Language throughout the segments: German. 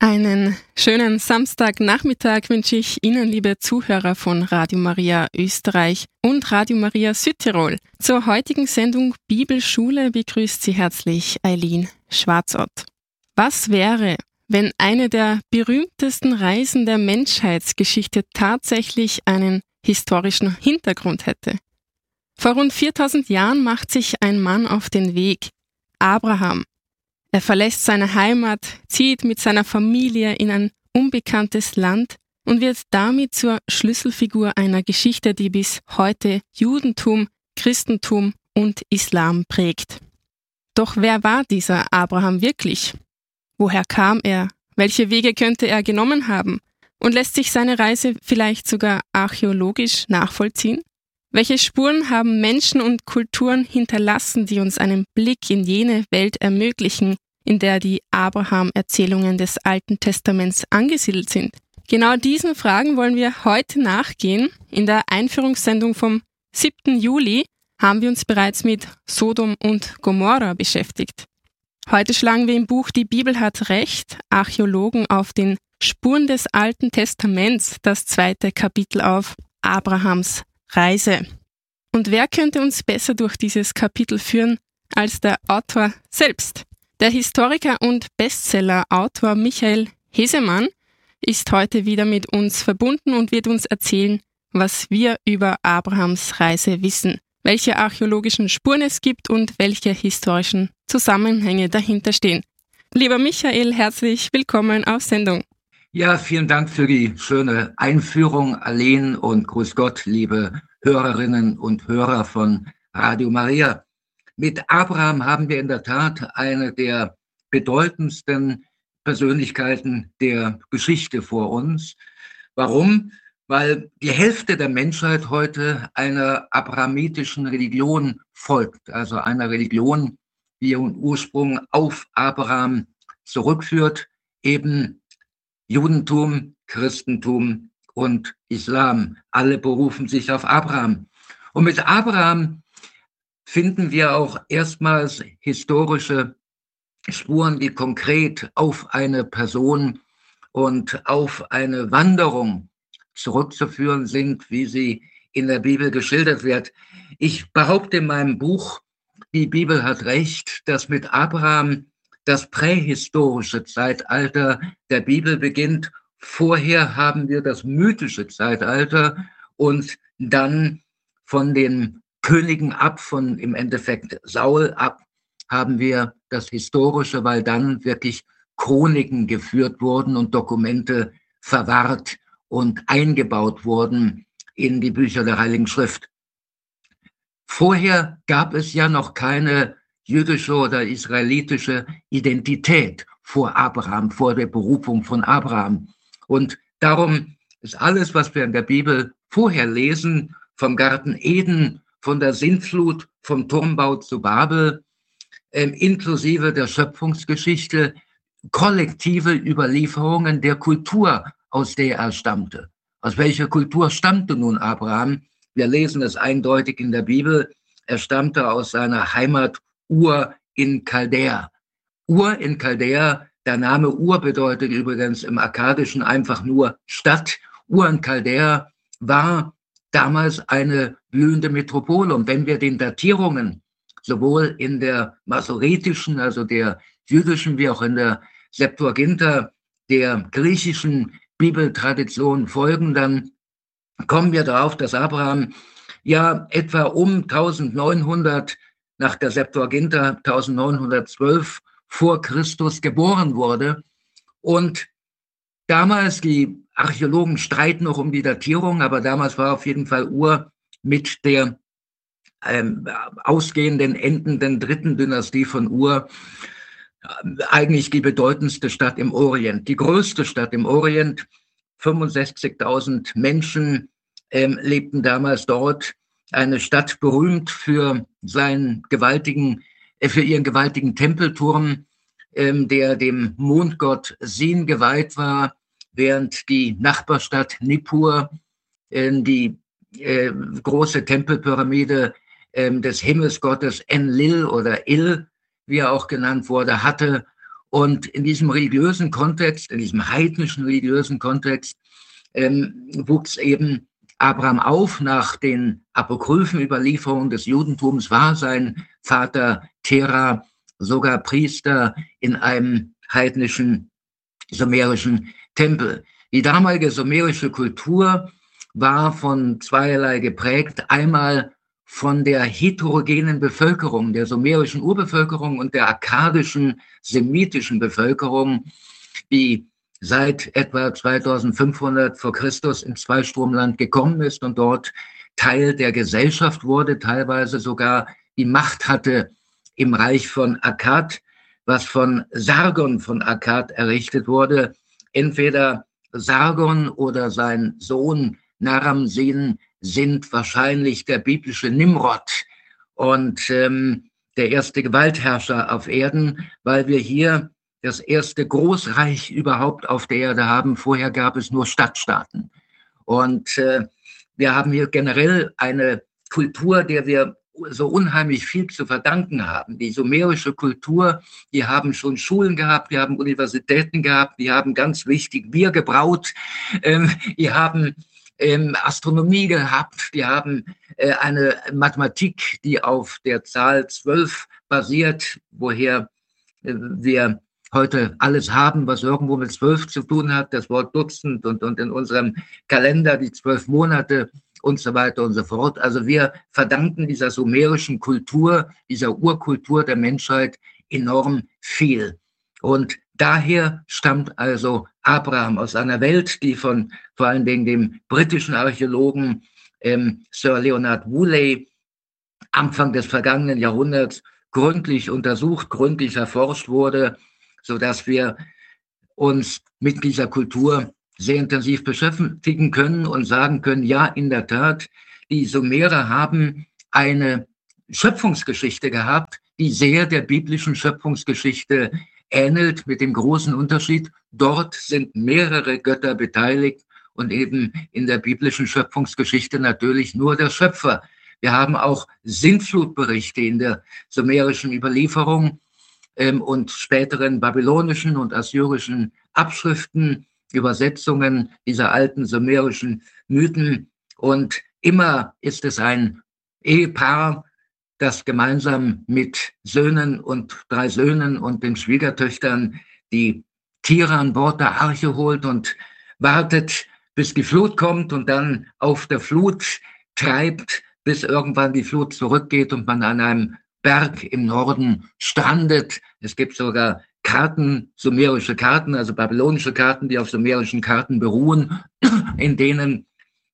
Einen schönen Samstagnachmittag wünsche ich Ihnen, liebe Zuhörer von Radio Maria Österreich und Radio Maria Südtirol. Zur heutigen Sendung Bibelschule begrüßt Sie herzlich Eileen Schwarzott. Was wäre, wenn eine der berühmtesten Reisen der Menschheitsgeschichte tatsächlich einen historischen Hintergrund hätte? Vor rund 4000 Jahren macht sich ein Mann auf den Weg, Abraham. Er verlässt seine Heimat, zieht mit seiner Familie in ein unbekanntes Land und wird damit zur Schlüsselfigur einer Geschichte, die bis heute Judentum, Christentum und Islam prägt. Doch wer war dieser Abraham wirklich? Woher kam er? Welche Wege könnte er genommen haben? Und lässt sich seine Reise vielleicht sogar archäologisch nachvollziehen? Welche Spuren haben Menschen und Kulturen hinterlassen, die uns einen Blick in jene Welt ermöglichen, in der die Abraham-Erzählungen des Alten Testaments angesiedelt sind? Genau diesen Fragen wollen wir heute nachgehen. In der Einführungssendung vom 7. Juli haben wir uns bereits mit Sodom und Gomorra beschäftigt. Heute schlagen wir im Buch Die Bibel hat Recht, Archäologen auf den Spuren des Alten Testaments, das 2. Kapitel auf, Abrahams Reise. Und wer könnte uns besser durch dieses Kapitel führen als der Autor selbst? Der Historiker und Bestseller-Autor Michael Hesemann ist heute wieder mit uns verbunden und wird uns erzählen, was wir über Abrahams Reise wissen, welche archäologischen Spuren es gibt und welche historischen Zusammenhänge dahinter stehen. Lieber Michael, herzlich willkommen auf Sendung. Ja, vielen Dank für die schöne Einführung, Eileen, und grüß Gott, liebe Hörerinnen und Hörer von Radio Maria. Mit Abraham haben wir in der Tat eine der bedeutendsten Persönlichkeiten der Geschichte vor uns. Warum? Weil die Hälfte der Menschheit heute einer abrahamitischen Religion folgt, also einer Religion, die ihren Ursprung auf Abraham zurückführt, eben Judentum, Christentum und Islam. Alle berufen sich auf Abraham. Und mit Abraham finden wir auch erstmals historische Spuren, die konkret auf eine Person und auf eine Wanderung zurückzuführen sind, wie sie in der Bibel geschildert wird. Ich behaupte in meinem Buch, Die Bibel hat Recht, dass mit Abraham das prähistorische Zeitalter der Bibel beginnt. Vorher haben wir das mythische Zeitalter und dann von den Königen ab, von im Endeffekt Saul ab, haben wir das Historische, weil dann wirklich Chroniken geführt wurden und Dokumente verwahrt und eingebaut wurden in die Bücher der Heiligen Schrift. Vorher gab es ja noch keine jüdische oder israelitische Identität vor Abraham, vor der Berufung von Abraham. Und darum ist alles, was wir in der Bibel vorher lesen, vom Garten Eden, von der Sintflut, vom Turmbau zu Babel, inklusive der Schöpfungsgeschichte, kollektive Überlieferungen der Kultur, aus der er stammte. Aus welcher Kultur stammte nun Abraham? Wir lesen es eindeutig in der Bibel. Er stammte aus seiner Heimat Ur in Chaldea. Ur in Chaldea, der Name Ur bedeutet übrigens im Akkadischen einfach nur Stadt. Ur in Chaldea war damals eine blühende Metropole. Und wenn wir den Datierungen sowohl in der masoretischen, also der jüdischen, wie auch in der Septuaginta, der griechischen Bibeltradition folgen, dann kommen wir darauf, dass Abraham ja etwa um 1900 nach der Septuaginta 1912 vor Christus geboren wurde. Und damals, die Archäologen streiten noch um die Datierung, aber damals war auf jeden Fall Ur mit der ausgehenden, endenden 3. Dynastie von Ur eigentlich die bedeutendste Stadt im Orient, die größte Stadt im Orient. 65.000 Menschen lebten damals dort. Eine Stadt berühmt für ihren gewaltigen Tempelturm, der dem Mondgott Sin geweiht war, während die Nachbarstadt Nippur die große Tempelpyramide des Himmelsgottes Enlil oder Il, wie er auch genannt wurde, hatte. Und in diesem religiösen Kontext, in diesem heidnischen religiösen Kontext, wuchs eben Abraham auf. Nach den apokryphen Überlieferungen des Judentums war sein Vater Terah sogar Priester in einem heidnischen sumerischen Tempel. Die damalige sumerische Kultur war von zweierlei geprägt. Einmal von der heterogenen Bevölkerung, der sumerischen Urbevölkerung und der akkadischen semitischen Bevölkerung, die seit etwa 2500 vor Christus ins Zweistromland gekommen ist und dort Teil der Gesellschaft wurde, teilweise sogar die Macht hatte im Reich von Akkad, was von Sargon von Akkad errichtet wurde. Entweder Sargon oder sein Sohn Naram-Sin sind wahrscheinlich der biblische Nimrod und der erste Gewaltherrscher auf Erden, weil wir hier das erste Großreich überhaupt auf der Erde haben. Vorher gab es nur Stadtstaaten. Und wir haben hier generell eine Kultur, der wir so unheimlich viel zu verdanken haben. Die sumerische Kultur, die haben schon Schulen gehabt, die haben Universitäten gehabt, die haben ganz wichtig Bier gebraut, die haben Astronomie gehabt, die haben eine Mathematik, die auf der Zahl 12 basiert, woher wir heute alles haben, was irgendwo mit 12 zu tun hat, das Wort Dutzend und in unserem Kalender die 12 Monate und so weiter und so fort. Also wir verdanken dieser sumerischen Kultur, dieser Urkultur der Menschheit enorm viel. Und daher stammt also Abraham aus einer Welt, die von vor allen Dingen dem britischen Archäologen Sir Leonard Woolley Anfang des vergangenen Jahrhunderts gründlich untersucht, gründlich erforscht wurde, sodass wir uns mit dieser Kultur sehr intensiv beschäftigen können und sagen können, ja, in der Tat, die Sumerer haben eine Schöpfungsgeschichte gehabt, die sehr der biblischen Schöpfungsgeschichte ähnelt, mit dem großen Unterschied, dort sind mehrere Götter beteiligt und eben in der biblischen Schöpfungsgeschichte natürlich nur der Schöpfer. Wir haben auch Sintflutberichte in der sumerischen Überlieferung und späteren babylonischen und assyrischen Abschriften, Übersetzungen dieser alten sumerischen Mythen. Und immer ist es ein Ehepaar, das gemeinsam mit Söhnen und 3 Söhnen und den Schwiegertöchtern die Tiere an Bord der Arche holt und wartet, bis die Flut kommt und dann auf der Flut treibt, bis irgendwann die Flut zurückgeht und man an einem Berg im Norden strandet. Es gibt sogar Karten, sumerische Karten, also babylonische Karten, die auf sumerischen Karten beruhen, in denen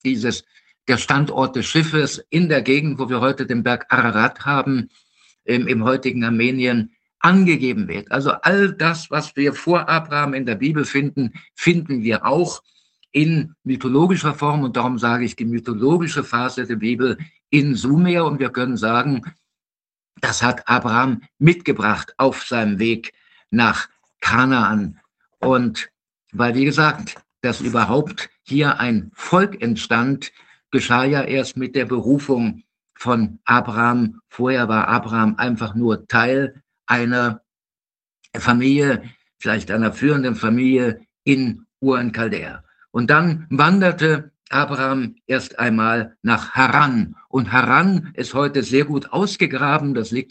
der Standort des Schiffes in der Gegend, wo wir heute den Berg Ararat haben, im heutigen Armenien, angegeben wird. Also all das, was wir vor Abraham in der Bibel finden, finden wir auch in mythologischer Form. Und darum sage ich die mythologische Phase der Bibel in Sumer. Und wir können sagen, das hat Abraham mitgebracht auf seinem Weg nach Kanaan. Und weil, wie gesagt, dass überhaupt hier ein Volk entstand, geschah ja erst mit der Berufung von Abraham. Vorher war Abraham einfach nur Teil einer Familie, vielleicht einer führenden Familie in Ur in Chaldea. Und dann wanderte Abraham erst einmal nach Haran. Und Haran ist heute sehr gut ausgegraben. Das liegt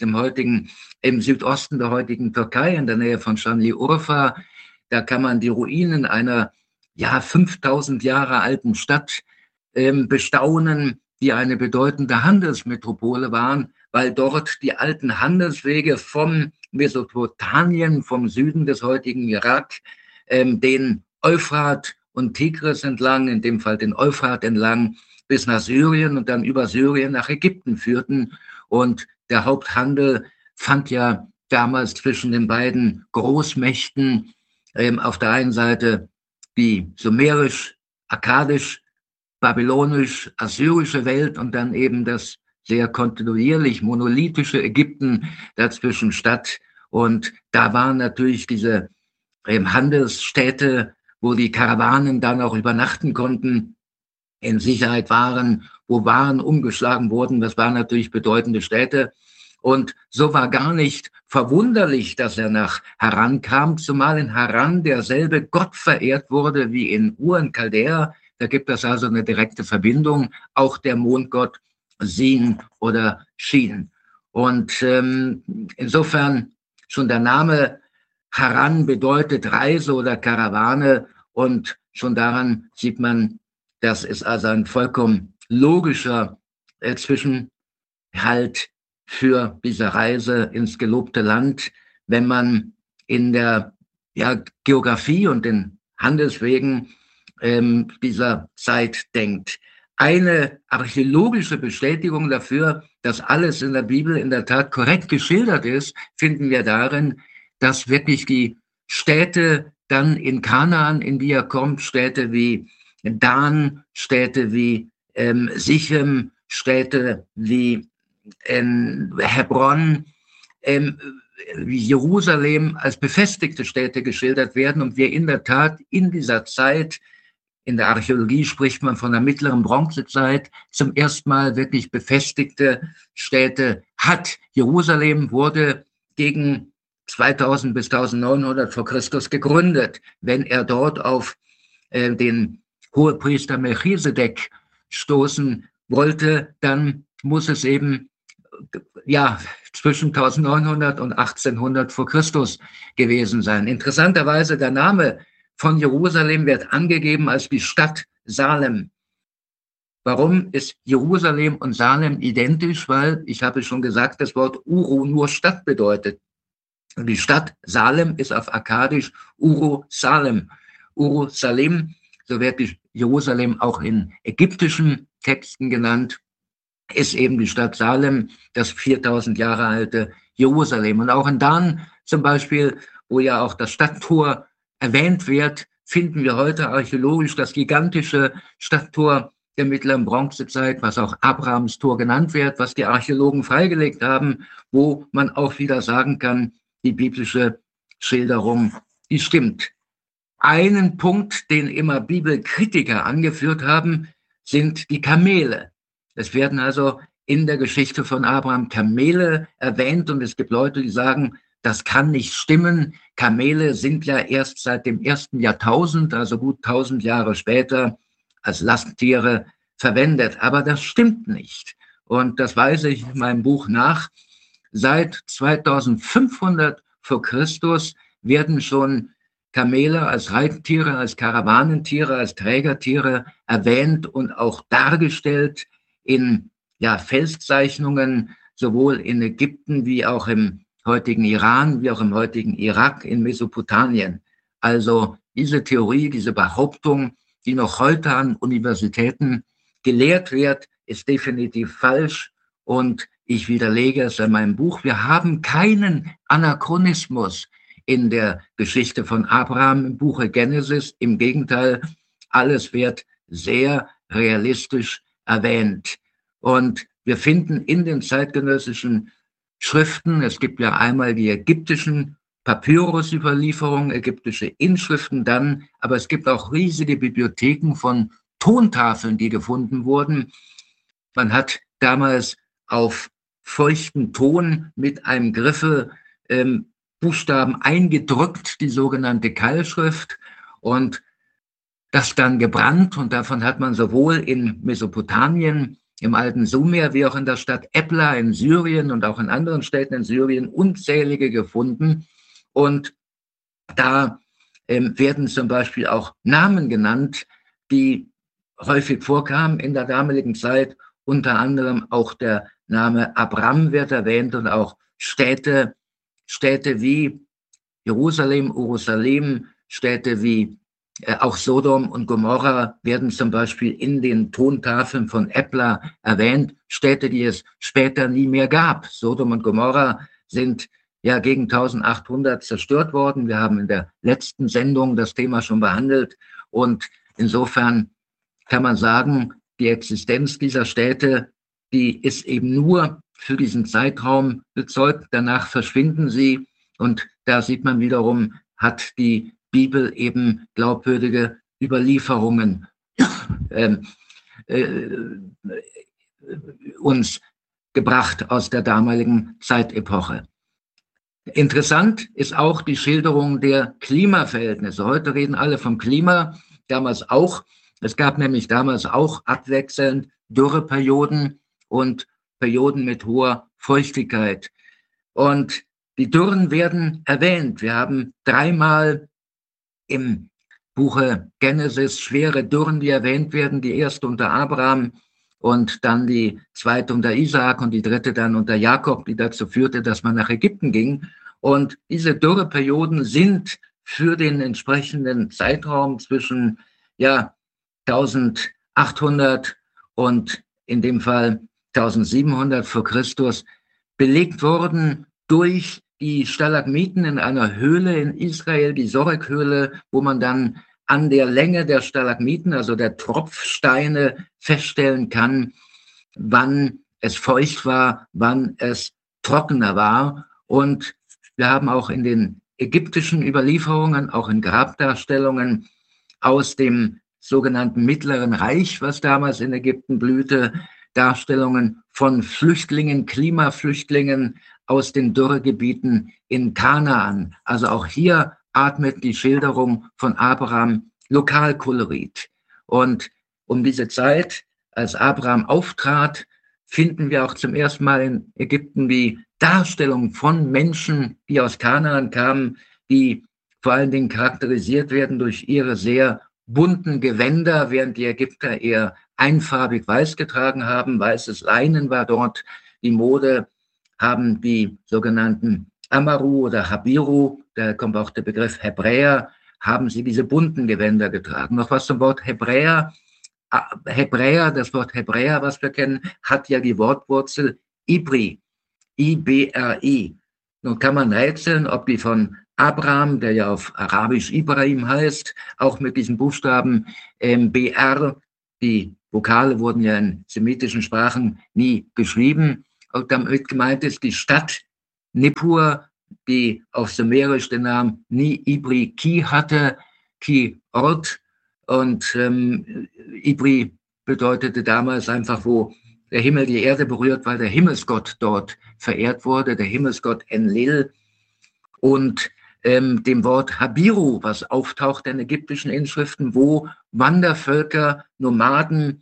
im Südosten der heutigen Türkei, in der Nähe von Şanlıurfa. Da kann man die Ruinen einer 5000 Jahre alten Stadt bestaunen, die eine bedeutende Handelsmetropole waren, weil dort die alten Handelswege vom Mesopotamien, vom Süden des heutigen Irak, den Euphrat und Tigris entlang, in dem Fall den Euphrat entlang, bis nach Syrien und dann über Syrien nach Ägypten führten. Und der Haupthandel fand ja damals zwischen den beiden Großmächten, auf der einen Seite die sumerisch, akkadisch, babylonisch, assyrische Welt und dann eben das sehr kontinuierlich monolithische Ägypten dazwischen statt. Und da waren natürlich diese Handelsstädte, wo die Karawanen dann auch übernachten konnten, in Sicherheit waren, wo Waren umgeschlagen wurden. Das waren natürlich bedeutende Städte. Und so war gar nicht verwunderlich, dass er nach Haran kam, zumal in Haran derselbe Gott verehrt wurde wie in Ur in Chaldea. Da gibt es also eine direkte Verbindung, auch der Mondgott Sin oder Shin. Und insofern schon der Name Haran bedeutet Reise oder Karawane, und schon daran sieht man, das ist also ein vollkommen logischer Zwischenhalt für diese Reise ins gelobte Land, wenn man in der Geografie und den Handelswegen dieser Zeit denkt. Eine archäologische Bestätigung dafür, dass alles in der Bibel in der Tat korrekt geschildert ist, finden wir darin, dass wirklich die Städte dann in Kanaan, in die er kommt, Städte wie Dan, Städte wie Sichem, Städte wie Hebron, wie Jerusalem als befestigte Städte geschildert werden und wir in der Tat in dieser Zeit, in der Archäologie spricht man von der mittleren Bronzezeit, zum ersten Mal wirklich befestigte Städte hat. Jerusalem wurde gegen 2000 bis 1900 vor Christus gegründet. Wenn er dort auf den Hohepriester Melchisedek stoßen wollte, dann muss es eben zwischen 1900 und 1800 vor Christus gewesen sein. Interessanterweise, der Name von Jerusalem wird angegeben als die Stadt Salem. Warum ist Jerusalem und Salem identisch? Weil, ich habe schon gesagt, das Wort Uru nur Stadt bedeutet. Und die Stadt Salem ist auf Akkadisch Uru Salem. Uru Salim, so wird die Jerusalem auch in ägyptischen Texten genannt, ist eben die Stadt Salem, das 4000 Jahre alte Jerusalem. Und auch in Dan zum Beispiel, wo ja auch das Stadttor erwähnt wird, finden wir heute archäologisch das gigantische Stadttor der mittleren Bronzezeit, was auch Abrahams Tor genannt wird, was die Archäologen freigelegt haben, wo man auch wieder sagen kann, die biblische Schilderung, die stimmt. Einen Punkt, den immer Bibelkritiker angeführt haben, sind die Kamele. Es werden also in der Geschichte von Abraham Kamele erwähnt und es gibt Leute, die sagen, das kann nicht stimmen. Kamele sind ja erst seit dem 1. Jahrtausend, also gut 1000 Jahre später, als Lasttiere verwendet. Aber das stimmt nicht. Und das weise ich in meinem Buch nach. Seit 2500 vor Christus werden schon Kamele als Reittiere, als Karawanentiere, als Trägertiere erwähnt und auch dargestellt in Felszeichnungen, sowohl in Ägypten wie auch im heutigen Iran, wie auch im heutigen Irak, in Mesopotamien. Also diese Theorie, diese Behauptung, die noch heute an Universitäten gelehrt wird, ist definitiv falsch und ich widerlege es in meinem Buch. Wir haben keinen Anachronismus in der Geschichte von Abraham im Buche Genesis. Im Gegenteil, alles wird sehr realistisch erwähnt. Und wir finden in den zeitgenössischen Schriften, es gibt ja einmal die ägyptischen Papyrusüberlieferungen, ägyptische Inschriften dann, aber es gibt auch riesige Bibliotheken von Tontafeln, die gefunden wurden. Man hat damals auf feuchten Ton mit einem Griffel Buchstaben eingedrückt, die sogenannte Keilschrift, und das dann gebrannt, und davon hat man sowohl in Mesopotamien, im alten Sumer, wie auch in der Stadt Ebla in Syrien und auch in anderen Städten in Syrien unzählige gefunden. Und da werden zum Beispiel auch Namen genannt, die häufig vorkamen in der damaligen Zeit. Unter anderem auch der Name Abram wird erwähnt und auch Städte wie Jerusalem, Urushalem, Städte wie auch Sodom und Gomorra werden zum Beispiel in den Tontafeln von Ebla erwähnt, Städte, die es später nie mehr gab. Sodom und Gomorra sind ja gegen 1800 zerstört worden. Wir haben in der letzten Sendung das Thema schon behandelt und insofern kann man sagen, die Existenz dieser Städte, die ist eben nur für diesen Zeitraum bezeugt. Danach verschwinden sie und da sieht man wiederum, hat die Bibel eben glaubwürdige Überlieferungen uns gebracht aus der damaligen Zeitepoche. Interessant ist auch die Schilderung der Klimaverhältnisse. Heute reden alle vom Klima, damals auch. Es gab nämlich damals auch abwechselnd Dürreperioden und Perioden mit hoher Feuchtigkeit. Und die Dürren werden erwähnt. Wir haben 3-mal im Buche Genesis schwere Dürren, die erwähnt werden. Die erste unter Abraham und dann die zweite unter Isaak und die dritte dann unter Jakob, die dazu führte, dass man nach Ägypten ging. Und diese Dürreperioden sind für den entsprechenden Zeitraum zwischen 1800 und in dem Fall 1700 vor Christus belegt worden durch die Stalagmiten in einer Höhle in Israel, die Sorek-Höhle, wo man dann an der Länge der Stalagmiten, also der Tropfsteine, feststellen kann, wann es feucht war, wann es trockener war. Und wir haben auch in den ägyptischen Überlieferungen, auch in Grabdarstellungen aus dem sogenannten Mittleren Reich, was damals in Ägypten blühte, Darstellungen von Flüchtlingen, Klimaflüchtlingen aus den Dürregebieten in Kanaan. Also auch hier atmet die Schilderung von Abraham Lokalkolorit. Und um diese Zeit, als Abraham auftrat, finden wir auch zum ersten Mal in Ägypten die Darstellung von Menschen, die aus Kanaan kamen, die vor allen Dingen charakterisiert werden durch ihre sehr bunten Gewänder, während die Ägypter eher einfarbig weiß getragen haben. Weißes Leinen war dort die Mode, haben die sogenannten Amaru oder Habiru, da kommt auch der Begriff Hebräer, haben sie diese bunten Gewänder getragen. Noch was zum Wort Hebräer. Hebräer, das Wort Hebräer, was wir kennen, hat ja die Wortwurzel Ibri, I-B-R-I. Nun kann man rätseln, ob die von Abraham, der ja auf Arabisch Ibrahim heißt, auch mit diesen Buchstaben BR, die Vokale wurden ja in semitischen Sprachen nie geschrieben. Und damit gemeint ist die Stadt Nippur, die auf Sumerisch den Namen Ni-Ibri Ki hatte, Ki Ort. Und Ibri bedeutete damals einfach, wo der Himmel die Erde berührt, weil der Himmelsgott dort verehrt wurde, der Himmelsgott Enlil. Und dem Wort Habiru, was auftaucht in ägyptischen Inschriften, wo Wandervölker, Nomaden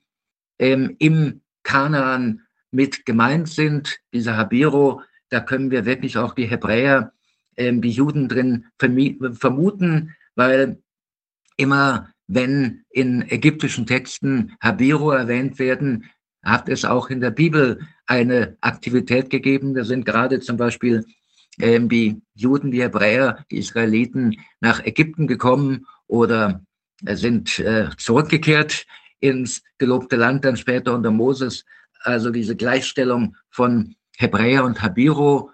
im Kanaan mit gemeint sind. Dieser Habiru, da können wir wirklich auch die Hebräer, die Juden drin vermuten, weil immer wenn in ägyptischen Texten Habiru erwähnt werden, hat es auch in der Bibel eine Aktivität gegeben. Da sind gerade zum Beispiel die Juden, die Hebräer, die Israeliten nach Ägypten gekommen oder sind zurückgekehrt ins gelobte Land, dann später unter Moses. Also diese Gleichstellung von Hebräer und Habiru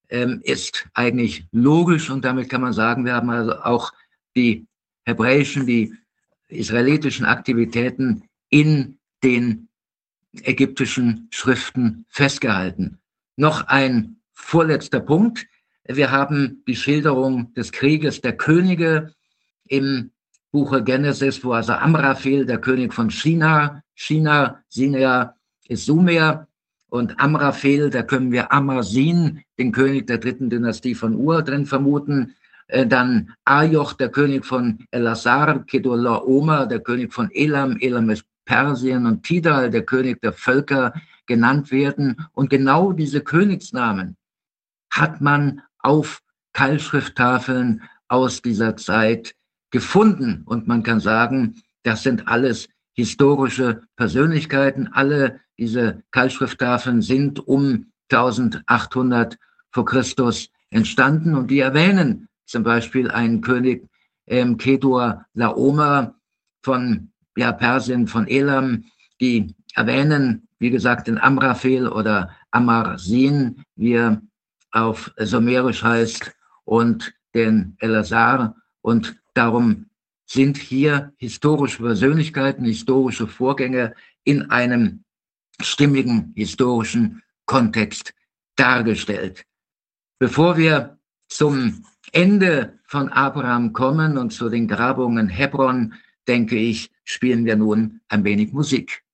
ist eigentlich logisch und damit kann man sagen, wir haben also auch die hebräischen, die israelitischen Aktivitäten in den ägyptischen Schriften festgehalten. Noch ein vorletzter Punkt. Wir haben die Schilderung des Krieges der Könige im Buche Genesis, wo also Amraphel, der König von Shinar ist Sumer, und Amraphel, da können wir Amazin, den König der 3. Dynastie von Ur, drin vermuten. Dann Ajoch, der König von Elazar, Kedorlaomer, der König von Elam, Elam ist Persien, und Tidal, der König der Völker, genannt werden. Und genau diese Königsnamen hat man auf Keilschrifttafeln aus dieser Zeit gefunden. Und man kann sagen, das sind alles historische Persönlichkeiten. Alle diese Keilschrifttafeln sind um 1800 vor Christus entstanden und die erwähnen zum Beispiel einen König Kedorlaomer von Persien, von Elam, die erwähnen, wie gesagt, den Amraphel oder Amarsin, wie er auf Sumerisch heißt, und den Elazar. Und darum sind hier historische Persönlichkeiten, historische Vorgänge in einem stimmigen historischen Kontext dargestellt. Bevor wir zum Ende von Abraham kommen und zu den Grabungen Hebron, denke ich, spielen wir nun ein wenig Musik.